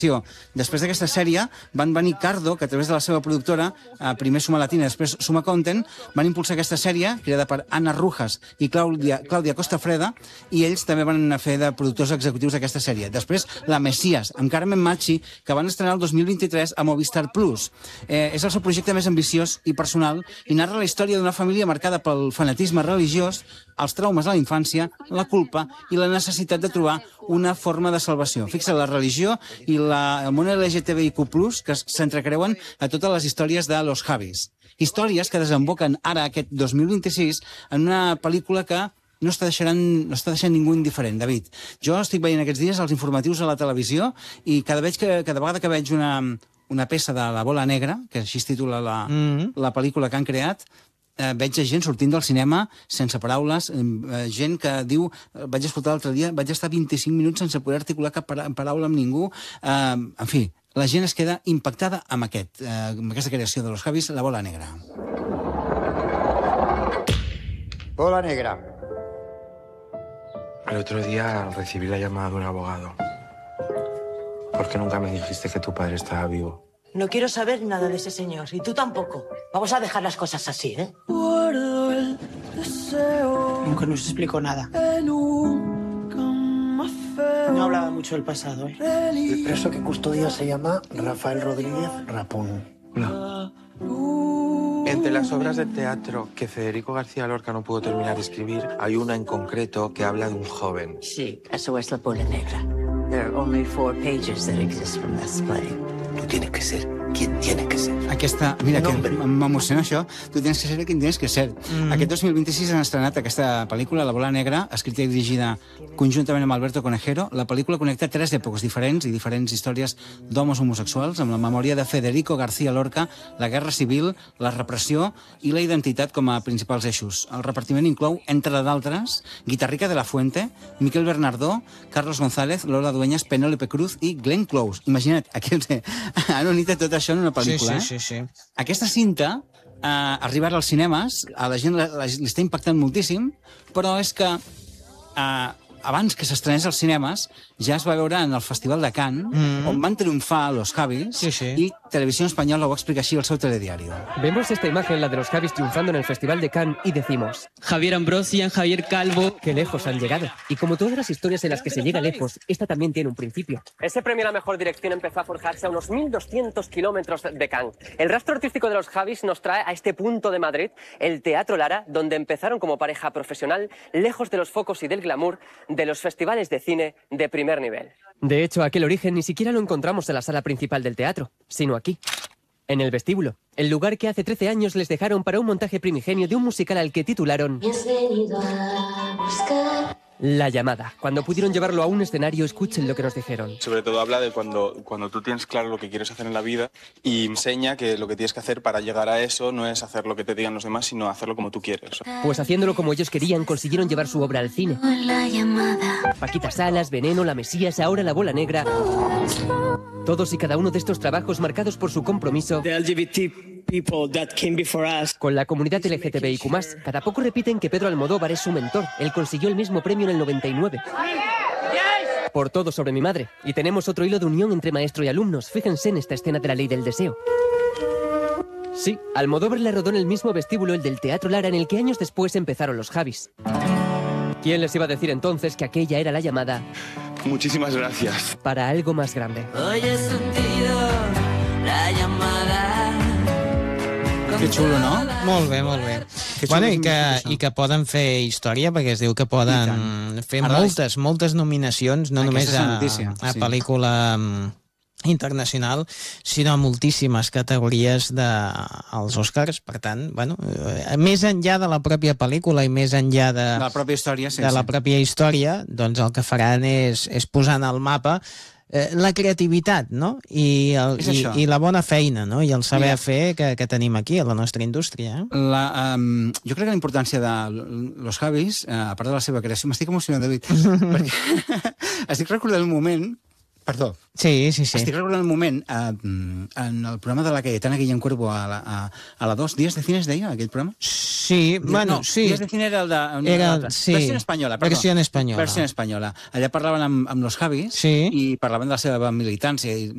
Després d'aquesta sèrie van venir Cardo, que a través de la seva productora, primer Suma Latina i després Suma Content, van impulsar aquesta sèrie, creada per Ana Rujas i Clàudia Costafreda, i ells també van fer de productors executius d'aquesta sèrie. Després, La Messias, amb Carmen Machi, que van estrenar el 2023 a Movistar Plus. És el seu projecte més ambiciós i personal i narra la història d'una família marcada pel fanatisme religiós, els traumes a la infància, la culpa i la necessitat de trobar una forma de salvació. Fixa, la religió i el món LGTBIQ+, que s'entrecreuen a totes les històries de Los Javis. Històries que desemboquen ara, aquest 2026, en una pel·lícula que no està deixant ningú indiferent, David. Jo estic veient aquests dies els informatius a la televisió i cada vegada que veig una peça de La Bola Negra, que així es titula la pel·lícula que han creat, veig gent sortint del cinema sense paraules, gent que diu, vaig escoltar l'altre dia, vaig estar 25 minuts sense poder articular cap paraula amb ningú. En fi, la gent es queda impactada amb aquesta creació de Los Javis, La Bola Negra. Bola Negra. El otro día recibí la llamada de un abogado. ¿Por qué nunca me dijiste que tu padre estaba vivo? No quiero saber nada de ese señor, y tú tampoco. Vamos a dejar las cosas así, ¿eh? Nunca nos explicó nada. No hablaba mucho del pasado, ¿eh? El preso que custodia se llama Rafael Rodríguez Rapón. Hola. Entre las obras de teatro que Federico García Lorca no pudo terminar de escribir, hay una en concreto que habla de un joven. Sí, eso es La Bola Negra. There are only 4 pages that exist from this play. Tú tienes que ser quien tienes que ser. Mira, que m'emociona això. Tu tienes que ser quien tienes que ser. Aquest 2026 han estrenat aquesta pel·lícula, La Bola Negra, escrita i dirigida conjuntament amb Alberto Conejero. La pel·lícula connecta 3 èpoques diferents i diferents històries d'homes homosexuals, amb la memòria de Federico García Lorca, la guerra civil, la repressió i la identitat com a principals eixos. El repartiment inclou, entre d'altres, Guitarrica de la Fuente, Miquel Bernardó, Carlos González, Lola Dueñas, Penélope Cruz i Glenn Close. Imagina't, aquí han unit tot això en una pel·lícula. Sí. Aquesta cinta arriba als cinemes, a la gent li està impactant moltíssim, però és que abans que s'estrenés als cinemes ja es va veure en el Festival de Cannes, on van triomfar Los Javis, i Televisión Española ho va explicar així al seu telediario. Vemos esta imagen, la de los Javis triunfando en el Festival de Cannes, y decimos: Javier Ambrosian, Javier Calvo... ¡Qué lejos han llegado! Y como todas las historias en las que se llega lejos, esta también tiene un principio. Ese premio a la mejor dirección empezó a forjarse a unos 1.200 kilómetros de Cannes. El rastro artístico de los Javis nos trae a este punto de Madrid, el Teatro Lara, donde empezaron como pareja profesional, lejos de los focos y del glamour de los festivales de cine de primer nivel. De hecho, aquel origen ni siquiera lo encontramos en la sala principal del teatro, sino aquí, en el vestíbulo, el lugar que hace 13 años les dejaron para un montaje primigenio de un musical al que titularon La Llamada. Cuando pudieron llevarlo a un escenario, escuchen lo que nos dijeron. Sobre todo habla de cuando tú tienes claro lo que quieres hacer en la vida y enseña que lo que tienes que hacer para llegar a eso no es hacer lo que te digan los demás, sino hacerlo como tú quieres. Pues haciéndolo como ellos querían, consiguieron llevar su obra al cine. La Llamada. Paquita Salas, Veneno, La Mesías, ahora La Bola Negra. Todos y cada uno de estos trabajos marcados por su compromiso The LGBT people that came before us. con la comunidad LGTBIQ+. Cada poco repiten que Pedro Almodóvar es su mentor. Él consiguió el mismo premio en el 99. Por Todo sobre mi madre. Y tenemos otro hilo de unión entre maestro y alumnos. Fíjense en esta escena de La Ley del Deseo. Sí, Almodóvar le rodó en el mismo vestíbulo, el del Teatro Lara, en el que años después empezaron los Javis. ¿Quién les iba a decir entonces que aquella era la llamada? Muchísimas gracias. Para algo más grande. Hoy he sentido la llamada. Que xulo, no? Molt bé, molt bé. Bueno, i que poden fer història, perquè es diu que poden fer moltes nominacions, no només a pel·lícula internacional, sinó moltíssimes categories als Oscars. Per tant, bueno, més enllà de la pròpia pel·lícula i més enllà de la pròpia història, la pròpia història, doncs el que faran és posar en el mapa la creativitat, no? I la bona feina, no? I el saber fer que tenim aquí, a la nostra indústria. Jo crec que la importància de Los Javis, a part de la seva creació, m'estic emocionant, David, perquè estic recordant un moment. Perdó. Sí. Estic recordant un moment en el programa de la Cayetana Guillem Cuervo a la 2, Días de Cine es deia, aquell programa? Sí, bueno, sí. Días de Cine era el de... Versió espanyola, perdó. Versió espanyola. Versió espanyola. Allà parlaven amb Los Javis i parlaven de la seva militància i